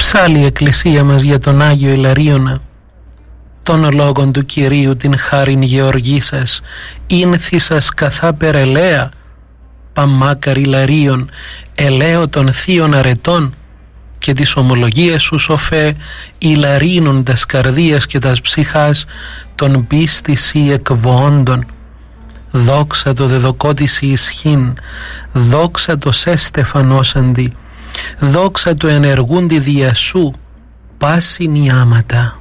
Ψάλλει η εκκλησία μας για τον Άγιο Ιλαρίωνα, των λόγων του Κυρίου την χάριν γεωργήσας, ίνθησας καθά περελαία, παμάκαρ Ιλαρίων, ελαίο των θείων αρετών, και τις ομολογίες σου σοφέ, Ιλαρίνων τας καρδίας και τας ψυχάς, των πίστης ή εκβόντων. Δόξα το δεδοκότης ισχύν, δόξα το σε στεφανώσαντι, δόξα το ενεργούντι δια σου, πάσιν η άματα.